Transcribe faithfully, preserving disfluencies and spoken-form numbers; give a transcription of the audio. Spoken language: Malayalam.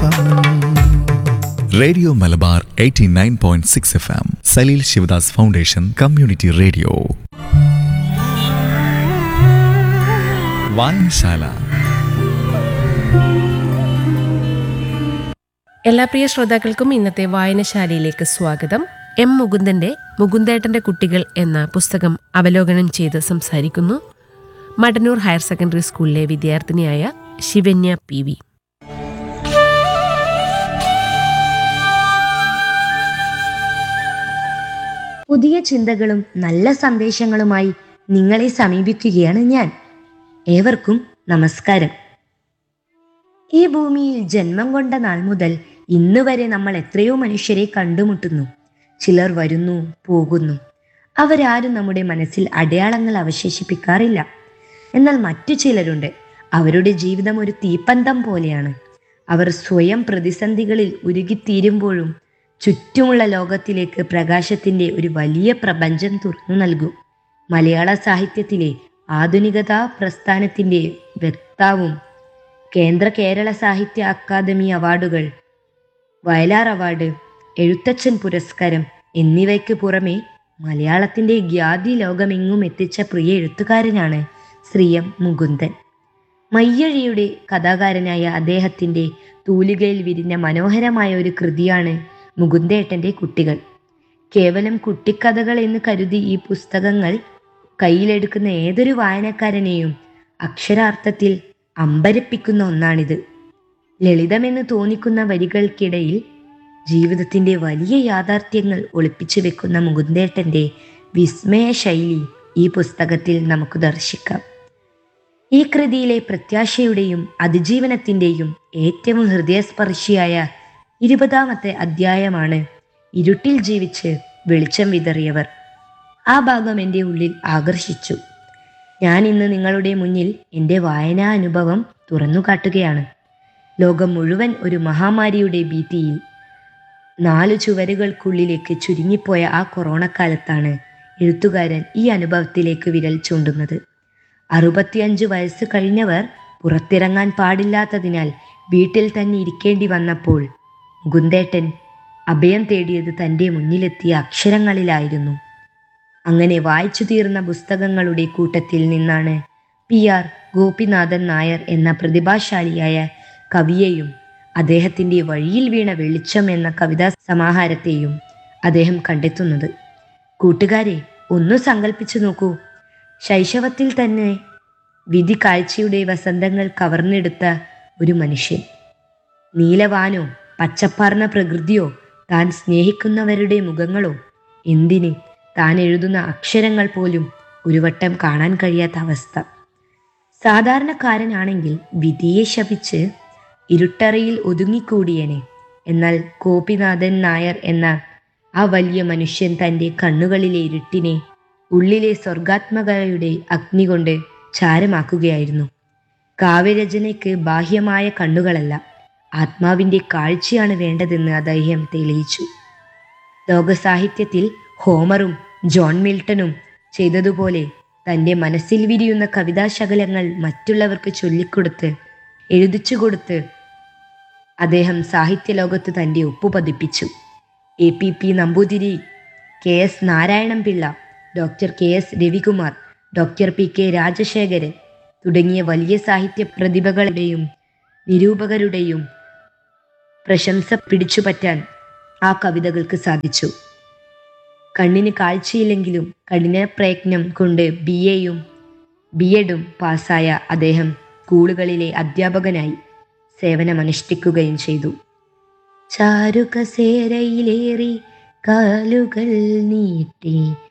Radio Malabar eighty nine point six F M Saleel Sivadas foundation community radio. വായനശാല. എല്ലാ പ്രിയ ശ്രോതാക്കൾക്കും ഇന്നത്തെ വായനശാലയിലേക്ക് സ്വാഗതം. എം മുകുന്ദന്റെ മുകുന്ദേട്ടന്റെ കുട്ടികൾ എന്ന പുസ്തകം അവലോകനം ചെയ്ത് സംസാരിക്കുന്നു മട്ടന്നൂർ ഹയർ സെക്കൻഡറി സ്കൂളിലെ വിദ്യാർത്ഥിനിയായ ശിവന്യ പി വി. പുതിയ ചിന്തകളും നല്ല സന്ദേശങ്ങളുമായി നിങ്ങളെ സമീപിക്കുകയാണ് ഞാൻ. ഏവർക്കും നമസ്കാരം. ഈ ഭൂമിയിൽ ജന്മം കൊണ്ട നാൾ മുതൽ ഇന്ന് വരെ നമ്മൾ എത്രയോ മനുഷ്യരെ കണ്ടുമുട്ടുന്നു. ചിലർ വരുന്നു, പോകുന്നു. അവരാരും നമ്മുടെ മനസ്സിൽ അടയാളങ്ങൾ അവശേഷിപ്പിക്കാറില്ല. എന്നാൽ മറ്റു ചിലരുണ്ട്. അവരുടെ ജീവിതം ഒരു തീപ്പന്തം പോലെയാണ്. അവർ സ്വയം പ്രതിസന്ധികളിൽ ഉരുകിത്തീരുമ്പോഴും ചുറ്റുമുള്ള ലോകത്തിലേക്ക് പ്രകാശത്തിൻ്റെ ഒരു വലിയ പ്രപഞ്ചം തുറന്നു നൽകും. മലയാള സാഹിത്യത്തിലെ ആധുനികതാ പ്രസ്ഥാനത്തിൻ്റെ വക്താവും കേന്ദ്ര കേരള സാഹിത്യ അക്കാദമി അവാർഡുകൾ, വയലാർ അവാർഡ്, എഴുത്തച്ഛൻ പുരസ്കാരം എന്നിവയ്ക്ക് പുറമെ മലയാളത്തിൻ്റെ ഖ്യാതി ലോകമെങ്ങും എത്തിച്ച പ്രിയ എഴുത്തുകാരനാണ് ശ്രീ എം മുകുന്ദൻ. മയ്യഴിയുടെ കഥാകാരനായ അദ്ദേഹത്തിൻ്റെ തൂലികയിൽ വിരിഞ്ഞ മനോഹരമായ ഒരു കൃതിയാണ് മുകുന്ദേട്ടൻ്റെ കുട്ടികൾ. കേവലം കുട്ടിക്കഥകൾ എന്ന് കരുതി ഈ പുസ്തകങ്ങൾ കയ്യിലെടുക്കുന്ന ഏതൊരു വായനക്കാരനെയും അക്ഷരാർത്ഥത്തിൽ അമ്പരപ്പിക്കുന്ന ഒന്നാണിത്. ലളിതമെന്ന് തോന്നിക്കുന്ന വരികൾക്കിടയിൽ ജീവിതത്തിൻ്റെ വലിയ യാഥാർത്ഥ്യങ്ങൾ ഒളിപ്പിച്ചു വെക്കുന്ന മുകുന്ദേട്ടൻ്റെ വിസ്മയ ശൈലി ഈ പുസ്തകത്തിൽ നമുക്ക് ദർശിക്കാം. ഈ കൃതിയിലെ പ്രത്യാശയുടെയും അതിജീവനത്തിൻ്റെയും ഏറ്റവും ഹൃദയസ്പർശിയായ ഇരുപതാമത്തെ അധ്യായമാണ് ഇരുട്ടിൽ ജീവിച്ച് വെളിച്ചം വിതറിയവർ. ആ ഭാഗം എൻ്റെ ഉള്ളിൽ ആകർഷിച്ചു. ഞാൻ ഇന്ന് നിങ്ങളുടെ മുന്നിൽ എൻ്റെ വായനാ അനുഭവം തുറന്നു കാട്ടുകയാണ്. ലോകം മുഴുവൻ ഒരു മഹാമാരിയുടെ ഭീതിയിൽ നാലു ചുവരുകൾക്കുള്ളിലേക്ക് ചുരുങ്ങിപ്പോയ ആ കൊറോണ കാലത്താണ് എഴുത്തുകാരൻ ഈ അനുഭവത്തിലേക്ക് വിരൽ ചൂണ്ടുന്നത്. അറുപത്തിയഞ്ച് വയസ്സ് കഴിഞ്ഞവർ പുറത്തിറങ്ങാൻ പാടില്ലാത്തതിനാൽ വീട്ടിൽ തന്നെ ഇരിക്കേണ്ടി വന്നപ്പോൾ മുകുന്ദേട്ടൻ അഭയം തേടിയത് തൻ്റെ മുന്നിലെത്തിയ അക്ഷരങ്ങളിലായിരുന്നു. അങ്ങനെ വായിച്ചു തീർന്ന പുസ്തകങ്ങളുടെ കൂട്ടത്തിൽ നിന്നാണ് പി ആർ ഗോപിനാഥൻ നായർ എന്ന പ്രതിഭാശാലിയായ കവിയെയും അദ്ദേഹത്തിൻ്റെ വഴിയിൽ വീണ വെളിച്ചം എന്ന കവിതാ സമാഹാരത്തെയും അദ്ദേഹം കണ്ടെത്തുന്നത്. കൂട്ടുകാരെ, ഒന്ന് സങ്കല്പിച്ചു നോക്കൂ. ശൈശവത്തിൽ തന്നെ വിധി കാഴ്ചയുടെ വസന്തങ്ങൾ കവർന്നെടുത്ത ഒരു മനുഷ്യൻ. നീലവാനോ പച്ചപ്പാർന്ന പ്രകൃതിയോ താൻ സ്നേഹിക്കുന്നവരുടെ മുഖങ്ങളോ എന്തിന് താൻ എഴുതുന്ന അക്ഷരങ്ങൾ പോലും ഒരു വട്ടം കാണാൻ കഴിയാത്ത അവസ്ഥ. സാധാരണക്കാരനാണെങ്കിൽ വിധിയെ ശപിച്ച് ഇരുട്ടറയിൽ ഒതുങ്ങിക്കൂടിയനെ. എന്നാൽ ഗോപിനാഥൻ നായർ എന്ന ആ വലിയ മനുഷ്യൻ തൻ്റെ കണ്ണുകളിലെ ഇരുട്ടിനെ ഉള്ളിലെ സ്വർഗാത്മകതയുടെ അഗ്നി കൊണ്ട് ചാരമാക്കുകയായിരുന്നു. കാവ്യരചനയ്ക്ക് ബാഹ്യമായ കണ്ണുകളല്ല, ആത്മാവിൻ്റെ കാഴ്ചയാണ് വേണ്ടതെന്ന് അദ്ദേഹം തെളിയിച്ചു. ലോകസാഹിത്യത്തിൽ ഹോമറും ജോൺ മിൽട്ടണും ചെയ്തതുപോലെ തൻ്റെ മനസ്സിൽ വിരിയുന്ന കവിതാശകലങ്ങൾ മറ്റുള്ളവർക്ക് ചൊല്ലിക്കൊടുത്ത് എഴുതിച്ചു കൊടുത്ത് അദ്ദേഹം സാഹിത്യലോകത്ത് തൻ്റെ ഒപ്പു പതിപ്പിച്ചു. A P P Namboothiri, K S Narayanan Pillai, doctor K S Ravikumar, doctor P K Rajasekharan തുടങ്ങിയ വലിയ സാഹിത്യ പ്രതിഭകളുടെയും നിരൂപകരുടെയും പ്രശംസ പിടിച്ചുപറ്റാൻ ആ കവിതകൾക്ക് സാധിച്ചു. കണ്ണിന് കാഴ്ചയില്ലെങ്കിലും കഠിന പ്രയത്നം കൊണ്ട് ബി എയും ബി എഡും പാസ്സായ അദ്ദേഹം സ്കൂളുകളിലെ അധ്യാപകനായി സേവനമനുഷ്ഠിക്കുകയും ചെയ്തു. ചാരുകസേരയിലേറി കാലുകൾ നീട്ടി